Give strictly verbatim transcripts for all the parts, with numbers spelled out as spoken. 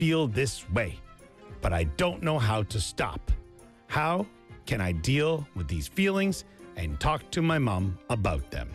feel this way, but I don't know how to stop. How can I deal with these feelings and talk to my mom about them?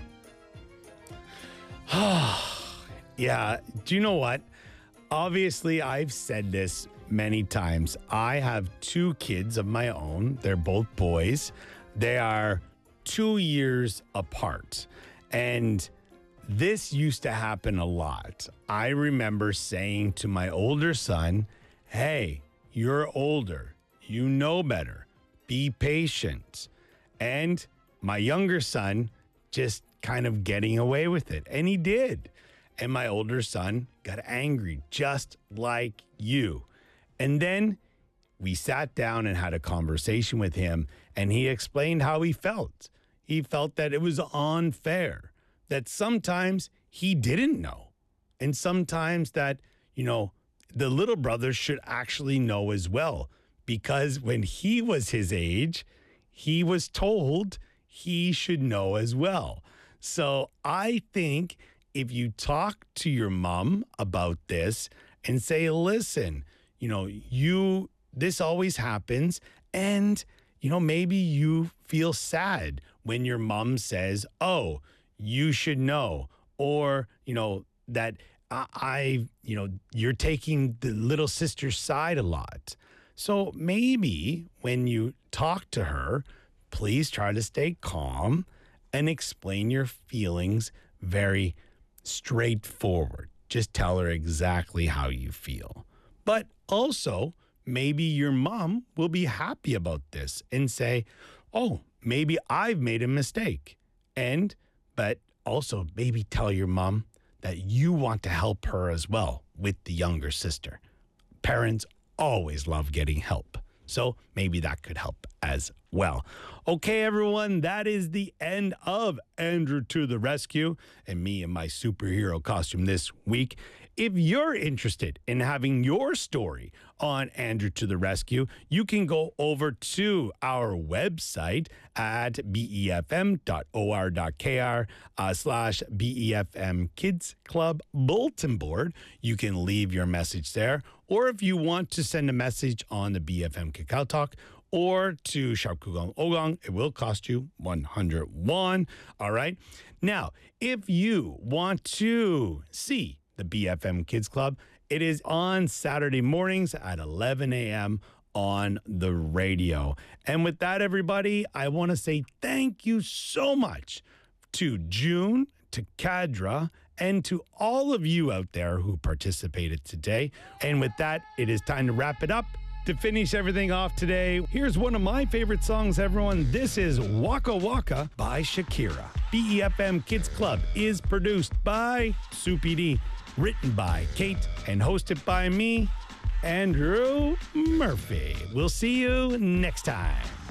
Yeah, do you know what? Obviously, I've said this many times. I have two kids of my own. They're both boys. They are two years apart. And this used to happen a lot. I remember saying to my older son, hey, you're older. You know better. Be patient. And my younger son just kind of getting away with it. And he did. And my older son got angry, just like you. And then we sat down and had a conversation with him, and he explained how he felt. He felt that it was unfair, that sometimes he didn't know, and sometimes that, you know, the little brother should actually know as well, because when he was his age, he was told he should know as well. So I think if you talk to your mom about this and say, listen, you know, you, this always happens. And, you know, maybe you feel sad when your mom says, oh, you should know, or, you know, that I, I, you know, you're taking the little sister's side a lot. So maybe when you talk to her, please try to stay calm and explain your feelings very straightforward. Just tell her exactly how you feel. But also, maybe your mom will be happy about this and say, oh, maybe I've made a mistake. And, but also maybe tell your mom that you want to help her as well with the younger sister. Parents always love getting help. So maybe that could help as well. Okay, everyone, that is the end of Andrew to the Rescue and me in my superhero costume this week. If you're interested in having your story on Andrew to the Rescue, you can go over to our website at befm.or.kr uh, slash BEFM Kids Club Bulletin Board. You can leave your message there. Or if you want to send a message on the B F M Kakao Talk or to Sharkugang Ogang, it will cost you one hundred won. All right. Now, if you want to see the B F M Kids Club, it is on Saturday mornings at eleven a.m. on the radio. And with that, everybody, I want to say thank you so much to June, to Kadra, and to all of you out there who participated today. And with that, it is time to wrap it up. To finish everything off today, here's one of my favorite songs, everyone. This is Waka Waka by Shakira. B E F M Kids Club is produced by Soupy D, written by Kate, and hosted by me, Andrew Murphy. We'll see you next time.